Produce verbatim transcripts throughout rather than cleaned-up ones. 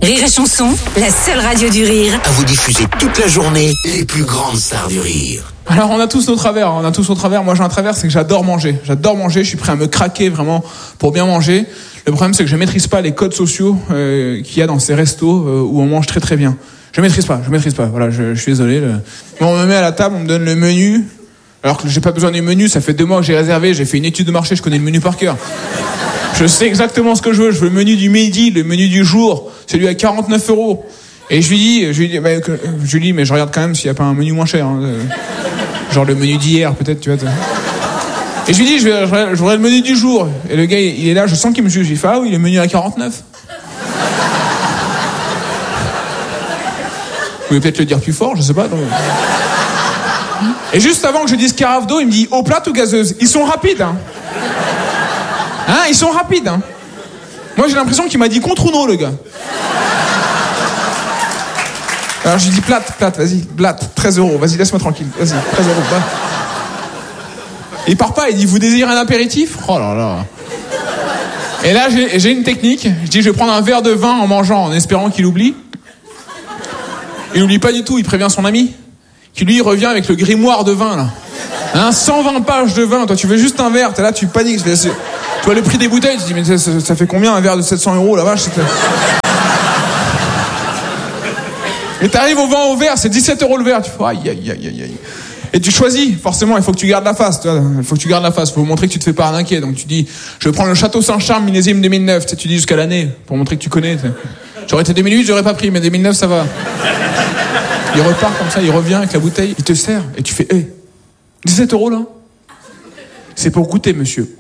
Rire et Chanson, la seule radio du rire. À vous diffuser toute la journée les plus grandes stars du rire. Alors on a tous nos travers, on a tous nos travers. Moi j'ai un travers, c'est que j'adore manger. J'adore manger, je suis prêt à me craquer vraiment pour bien manger. Le problème c'est que je maîtrise pas les codes sociaux euh, qu'il y a dans ces restos euh, où on mange très très bien. Je maîtrise pas, je maîtrise pas. Voilà, je, je suis désolé. Le... Bon, on me met à la table, on me donne le menu. Alors que j'ai pas besoin du menu, ça fait deux mois que j'ai réservé, j'ai fait une étude de marché, je connais le menu par cœur. Je sais exactement ce que je veux. Je veux le menu du midi, le menu du jour, celui à quarante-neuf euros. Et je lui dis, je lui dis, bah, je lui dis, mais je regarde quand même s'il y a pas un menu moins cher. Hein. Genre le menu d'hier, peut-être, tu vois. Et je lui dis, je, vais, je voudrais le menu du jour. Et le gars, il est là, je sens qu'il me juge. Il fait, ah oui, le menu à quarante-neuf. Vous pouvez peut-être le dire plus fort, je sais pas. Donc... Et juste avant que je dise carafe d'eau, il me dit, eau plate ou gazeuse? Ils sont rapides, hein. Hein, ils sont rapides, hein. Moi, j'ai l'impression qu'il m'a dit contre ou non, le gars. Alors, j'ai dit plate, plate, vas-y, plate, treize euros, vas-y, laisse-moi tranquille, vas-y, treize euros, bah. Il part pas, il dit, vous désirez un apéritif? Oh là là. Et là, j'ai, j'ai une technique, je dis, je vais prendre un verre de vin en mangeant, en espérant qu'il oublie. Il oublie pas du tout, il prévient son ami, qui lui revient avec le grimoire de vin, là. Hein, cent vingt pages de vin, toi tu veux juste un verre, t'es là, tu paniques, tu vois le prix des bouteilles, tu te dis, mais ça, ça, ça fait combien un verre de sept cents euros, la vache? Et t'arrives au vin au verre, c'est dix-sept euros le verre, tu fais, aïe, aïe, aïe, aïe, aïe. Et tu choisis, forcément, il faut que tu gardes la face, tu vois, il faut que tu gardes la face, faut montrer que tu te fais pas arnaquer, donc tu dis, je vais prendre le Château Saint-Charles millésime deux mille neuf, tu sais, tu dis jusqu'à l'année, pour montrer que tu connais, t'sais. J'aurais été deux mille huit, j'aurais pas pris, mais deux mille neuf, ça va. Il repart comme ça, il revient avec la bouteille, il te sert, et tu fais, hé, hey, dix-sept euros là? C'est pour goûter, monsieur.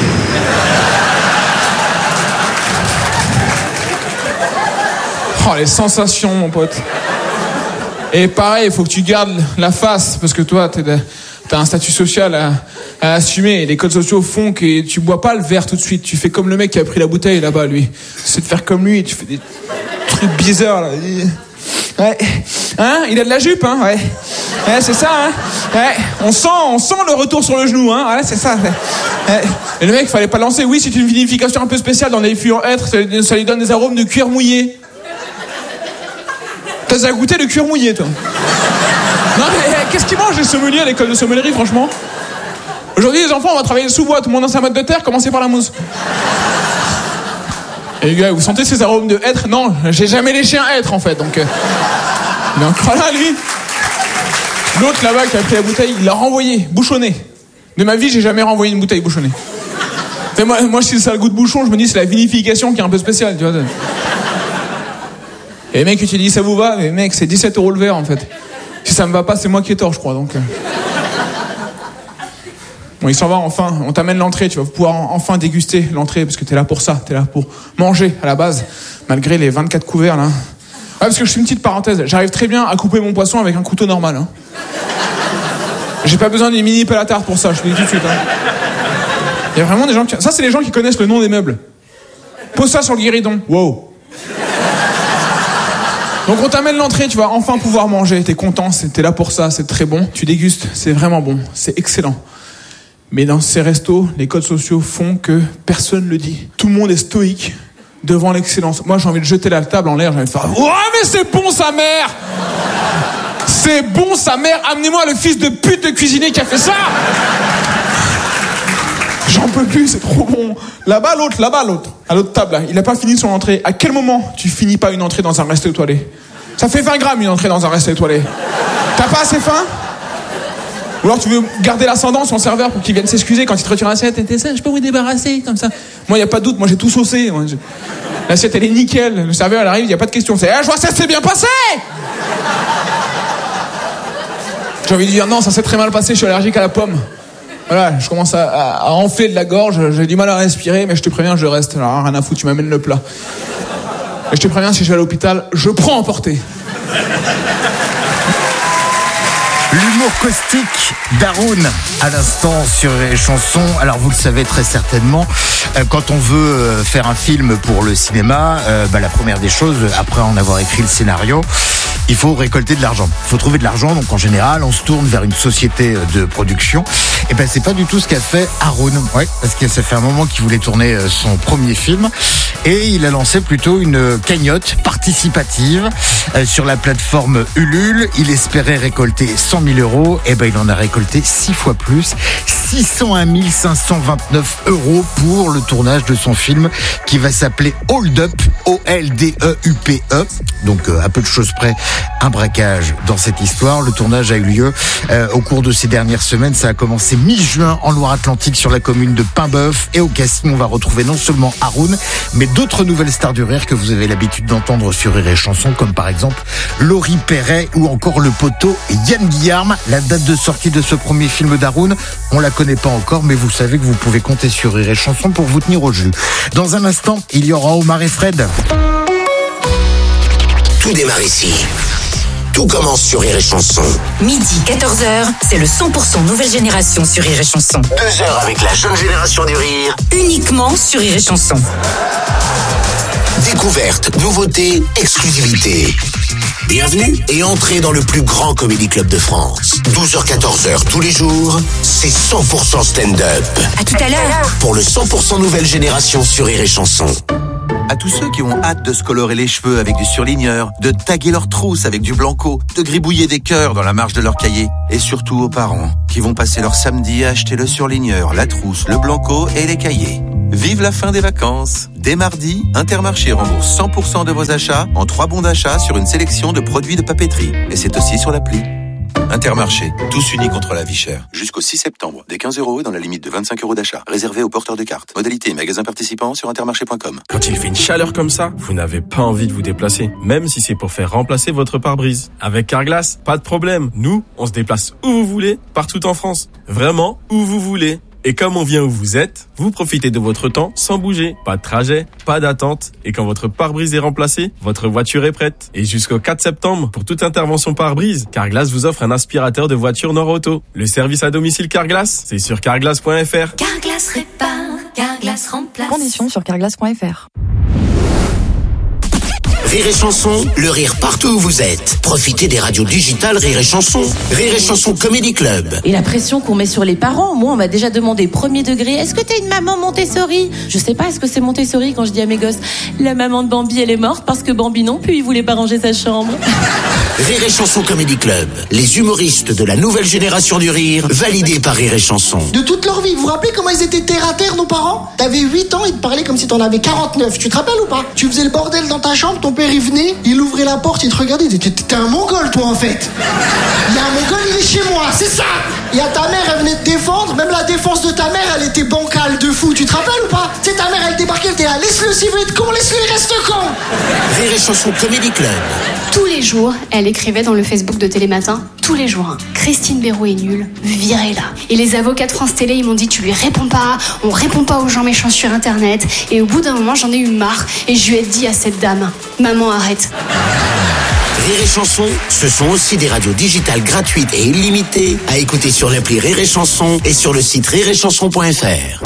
Oh, les sensations, mon pote. Et pareil, il faut que tu gardes la face, parce que toi, t'es de, t'as un statut social à, à assumer, et les codes sociaux font que tu bois pas le verre tout de suite, tu fais comme le mec qui a pris la bouteille là-bas, lui. C'est de faire comme lui, et tu fais des trucs bizarres, là. Ouais. Hein? Il a de la jupe, hein? Ouais. Ouais, c'est ça, hein? Ouais. On sent, on sent le retour sur le genou, hein? Ouais, c'est ça. Ouais. Et le mec, fallait pas lancer. Oui, c'est une vinification un peu spéciale dans les fûts en hêtre, ça, ça lui donne des arômes de cuir mouillé. T'as déjà goûté le cuir mouillé, toi? Non, mais qu'est-ce qu'ils mangent les sommeliers à l'école de sommellerie, franchement? Aujourd'hui, les enfants, on va travailler le sous-bois, tout le monde dans sa mode de terre, commencez par la mousse. Et les gars, vous sentez ces arômes de hêtre? Non, j'ai jamais léché un hêtre en fait, donc euh, il est encore là lui. L'autre là-bas qui a pris la bouteille, il l'a renvoyée, bouchonnée. De ma vie, j'ai jamais renvoyé une bouteille bouchonnée. Et moi, moi, si ça a le goût de bouchon, je me dis c'est la vinification qui est un peu spéciale, tu vois. Et les mecs, tu te dis ça vous va? Mais mec, c'est dix-sept euros le verre en fait. Si ça me va pas, c'est moi qui ai tort, je crois. Donc. Euh... Bon, il s'en va enfin, on t'amène l'entrée, tu vas pouvoir enfin déguster l'entrée, parce que t'es là pour ça, t'es là pour manger à la base, malgré les vingt-quatre couverts là. Ouais, parce que je suis une petite parenthèse, j'arrive très bien à couper mon poisson avec un couteau normal. Hein. J'ai pas besoin d'une mini pelle à tarte pour ça, je te le dis tout de suite. Hein. Il y a vraiment des gens qui... Ça, c'est les gens qui connaissent le nom des meubles. Pose ça sur le guéridon, wow. Donc on t'amène l'entrée, tu vas enfin pouvoir manger, t'es content, t'es là pour ça, c'est très bon. Tu dégustes, c'est vraiment bon, c'est excellent. Mais dans ces restos, les codes sociaux font que personne ne le dit. Tout le monde est stoïque devant l'excellence. Moi, j'ai envie de jeter la table en l'air, j'ai envie de faire « Ouais, mais c'est bon, sa mère! C'est bon, sa mère! Amenez-moi le fils de pute de cuisinier qui a fait ça! J'en peux plus, c'est trop bon! Là-bas, l'autre, là-bas, l'autre. À l'autre table, là, il n'a pas fini son entrée. À quel moment tu finis pas une entrée dans un resto étoilé? Ça fait vingt grammes une entrée dans un resto étoilé. T'as pas assez faim? Ou alors tu veux garder l'ascendant sur le serveur pour qu'il vienne s'excuser quand il te retire l'assiette. Et t'es ça, je peux vous débarrasser comme ça. Moi, il n'y a pas de doute, moi j'ai tout saucé. Moi, je... L'assiette, elle est nickel. Le serveur, elle arrive, il n'y a pas de question. C'est, ah, je vois ça s'est bien passé! J'ai envie de dire, non, ça s'est très mal passé, je suis allergique à la pomme. Voilà, je commence à, à, à enfler de la gorge, j'ai du mal à respirer, mais je te préviens, je reste. Alors, rien à foutre, tu m'amènes le plat. Et je te préviens, si je vais à l'hôpital, je prends emporter. L'humour caustique d'Haroun à l'instant sur les chansons. Alors vous le savez très certainement, euh, quand on veut euh, faire un film pour le cinéma, euh, bah, la première des choses, après en avoir écrit le scénario, il faut récolter de l'argent. Il faut trouver de l'argent, donc en général, on se tourne vers une société de production. Et ben, c'est pas du tout ce qu'a fait Haroun. Ouais, parce que ça fait un moment qu'il voulait tourner son premier film. Et il a lancé plutôt une cagnotte participative euh, sur la plateforme Ulule. Il espérait récolter cent mille euros. Et ben, il en a récolté six fois plus. six cent un mille cinq cent vingt-neuf euros pour le tournage de son film qui va s'appeler Hold Up, O L D E U P E. Donc, euh, à peu de choses près, un braquage dans cette histoire. Le tournage a eu lieu euh, au cours de ces dernières semaines. Ça a commencé mi-juin en Loire-Atlantique sur la commune de Paimboeuf. Et au casting, on va retrouver non seulement Haroun, mais d'autres nouvelles stars du rire que vous avez l'habitude d'entendre sur Rire et Chanson, comme par exemple Laurie Perret ou encore le poteau Yann Guillarme. La date de sortie de ce premier film d'Haroun, on la connaît pas encore, mais vous savez que vous pouvez compter sur Rire et Chanson pour vous tenir au jus. Dans un instant, il y aura Omar et Fred. Tout démarre ici. Tout commence sur Rire et Chanson. Midi, quatorze heures, c'est le cent pour cent nouvelle génération sur Rire et Chanson. Deux heures avec la jeune génération du rire. Uniquement sur Rire et Chanson. Découverte, nouveauté, exclusivité. Bienvenue et entrez dans le plus grand comédie club de France. douze heures quatorze heures tous les jours, c'est cent pour cent stand-up. À tout à l'heure. Pour le cent pour cent nouvelle génération sur Rire et Chanson. À tous ceux qui ont hâte de se colorer les cheveux avec du surligneur, de taguer leurs trousses avec du blanco, de gribouiller des cœurs dans la marge de leur cahier. Et surtout aux parents qui vont passer leur samedi à acheter le surligneur, la trousse, le blanco et les cahiers. Vive la fin des vacances. Dès mardi, Intermarché rembourse cent pour cent de vos achats en trois bons d'achat sur une sélection de produits de papeterie. Et c'est aussi sur l'appli. Intermarché, tous unis contre la vie chère. Jusqu'au six septembre, des quinze euros dans la limite de vingt-cinq euros d'achat. Réservé aux porteurs de cartes. Modalité et magasins participants sur intermarché point com. Quand il fait une chaleur comme ça, vous n'avez pas envie de vous déplacer, même si c'est pour faire remplacer votre pare-brise. Avec Carglass, pas de problème. Nous, on se déplace où vous voulez, partout en France. Vraiment, où vous voulez. Et comme on vient où vous êtes, vous profitez de votre temps sans bouger. Pas de trajet, pas d'attente. Et quand votre pare-brise est remplacé, votre voiture est prête. Et jusqu'au quatre septembre, pour toute intervention pare-brise, Carglass vous offre un aspirateur de voiture Nord-Auto. Le service à domicile Carglass, c'est sur carglass point f r. Carglass répare, Carglass remplace. Conditions sur carglass point f r. Rire et Chanson, le rire partout où vous êtes. Profitez des radios digitales Rire et Chanson. Rire et Chanson Comedy Club. Et la pression qu'on met sur les parents, moi on m'a déjà demandé premier degré, est-ce que t'es une maman Montessori? Je sais pas, est-ce que c'est Montessori quand je dis à mes gosses, la maman de Bambi elle est morte parce que Bambi non plus il voulait pas ranger sa chambre. Rire et Chanson Comedy Club. Les humoristes de la nouvelle génération du rire, validés par Rire et Chanson. De toute leur vie, vous vous rappelez comment ils étaient terre à terre nos parents? T'avais huit ans, ils te parlaient comme si t'en avais quarante-neuf, tu te rappelles ou pas? Tu faisais le bordel dans ta chambre, ton père il venait, il ouvrait la porte, il te regardait, il disait t'es un mongol toi en fait. Il y a un mongol, il est chez moi, c'est ça. Il y a ta mère, elle venait te défendre, même la défense de ta mère, elle était bancale de fou, tu te rappelles ou pas? Tu sais, ta mère elle débarquait, elle était là, laisse-le s'il veut être con, laisse-le, il reste con. Rire et Chanson Comedy Club. Tous les jours, elle écrivait dans le Facebook de Télématin, tous les jours, hein, Christine Béraud est nulle, virez-la. Et les avocats de France Télé, ils m'ont dit, tu lui réponds pas, on répond pas aux gens méchants sur Internet. Et au bout d'un moment, j'en ai eu marre et je lui ai dit à cette dame, maman, arrête. Rire et Chanson, ce sont aussi des radios digitales gratuites et illimitées à écouter sur l'appli Rire et Chanson et sur le site rire et chanson point f r.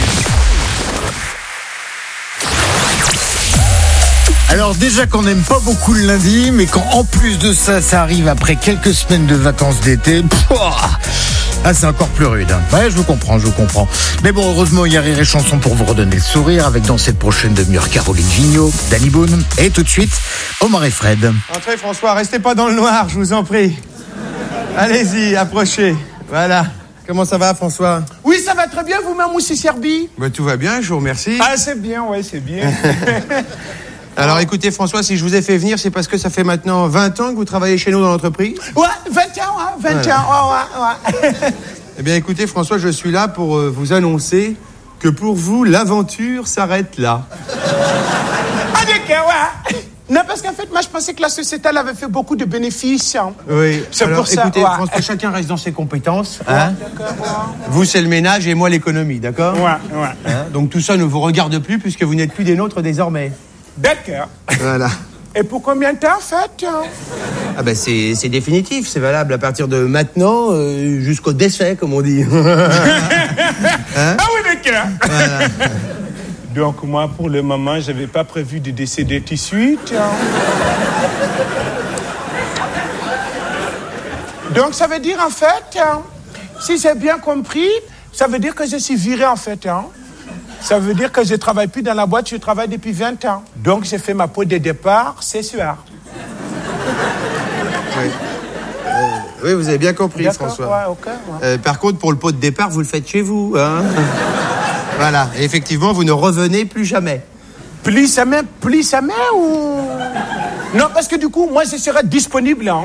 Alors déjà qu'on n'aime pas beaucoup le lundi, mais quand en plus de ça, ça arrive après quelques semaines de vacances d'été, pouah, ah, c'est encore plus rude. Hein. Ouais, je vous comprends, je vous comprends. Mais bon, heureusement, il y a Rire et Chanson pour vous redonner le sourire, avec dans cette prochaine demi-heure Caroline Vigneault, Danny Boone, et tout de suite, Omar et Fred. Entrez François, restez pas dans le noir, je vous en prie. Allez-y, approchez. Voilà. Comment ça va François? Oui, ça va très bien, vous-même aussi Serbi? Bah, tout va bien, je vous remercie. Ah, c'est bien, ouais, c'est bien. Alors écoutez François, si je vous ai fait venir, c'est parce que ça fait maintenant vingt ans que vous travaillez chez nous dans l'entreprise? Ouais, vingt ans, hein, vingt voilà. ans, ouais, ouais, ouais. Eh bien écoutez François, je suis là pour euh, vous annoncer que pour vous, l'aventure s'arrête là. Ah d'accord, ouais. Non, parce qu'en fait, moi, je pensais que la société, elle avait fait beaucoup de bénéfices. Hein. Oui. C'est alors, pour ça. Écoutez, ouais. François, chacun reste dans ses compétences. Ouais, hein. d'accord, ouais. Vous, c'est le ménage et moi, l'économie, d'accord? Ouais, ouais. Hein, donc tout ça ne vous regarde plus puisque vous n'êtes plus des nôtres désormais. D'accord. Voilà. Et pour combien de temps, en fait? Ah ben, c'est, c'est définitif. C'est valable à partir de maintenant euh, jusqu'au décès, comme on dit. Hein? Ah oui, d'accord. Voilà. Donc, moi, pour le moment, je n'avais pas prévu de décéder tout de suite. Hein. Donc ça veut dire en fait, hein, si j'ai bien compris, ça veut dire que je suis viré en fait. Hein. Ça veut dire que je ne travaille plus dans la boîte, je travaille depuis vingt ans. Donc j'ai fait ma pause de départ ce soir. Oui. Euh, oui, vous avez bien compris, D'accord, François. Ouais, okay, ouais. Euh, par contre, pour le pot de départ, vous le faites chez vous. Hein. Voilà. Et effectivement, vous ne revenez plus jamais. Plus jamais, plus jamais ou... Non, parce que du coup, moi, je serai disponible. Hein.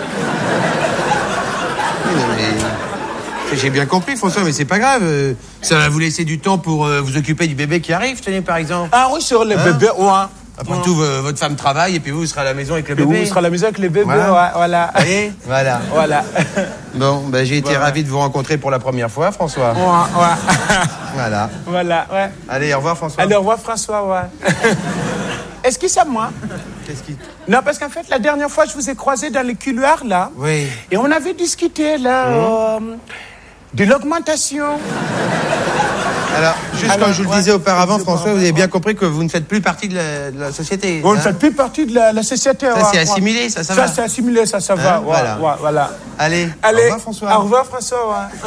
Oui, non, mais... J'ai bien compris, François, mais c'est pas grave. Euh, Ça va vous laisser du temps pour euh, vous occuper du bébé qui arrive, tenez, par exemple. Ah oui, sur le Hein bébé, ouais. Après ouais. tout, v- votre femme travaille et puis vous, vous serez à la maison avec le Et bébé. vous serez à la maison avec le bébé, Voilà. ouais, voilà. Vous voyez Voilà. Voilà. Bon, ben, j'ai été Voilà. ravi de vous rencontrer pour la première fois, François. Ouais, ouais. Voilà. Voilà, ouais. Allez, au revoir, François. Allez, au revoir, François, ouais. Est-ce que c'est moi? Qu'est-ce qui... Non, parce qu'en fait, la dernière fois, je vous ai croisé dans les couloirs, là. Oui. Et on avait discuté, là, Mmh. euh, de l'augmentation. Alors, juste Alors, comme je vous le ouais, disais auparavant, je- François, vous avez bien compris que vous ne faites plus partie de la, de la société. Vous ne hein. faites plus partie de la, la société. Ça, ouais, c'est ouais. assimilé, ça, ça Ça, va. c'est assimilé, ça, ça va. Hein, ouais, voilà. ouais, voilà. Allez, Allez, au revoir, François. Au revoir, François, ouais.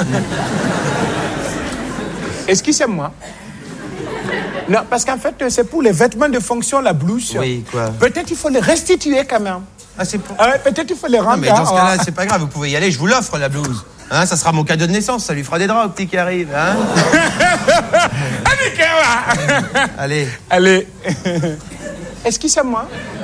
Excusez-moi. Non, parce qu'en fait, c'est pour les vêtements de fonction, la blouse. Oui, quoi. Peut-être il faut les restituer quand même. Ah, c'est pour... Ah ouais, peut-être il faut les rendre. Non, mais dans ce hein, cas-là, ouais. c'est pas grave, vous pouvez y aller, je vous l'offre, la blouse. Hein, ça sera mon cadeau de naissance, ça lui fera des draps au petit qui arrive. Hein. Allez, Allez. Allez. Excusez-moi.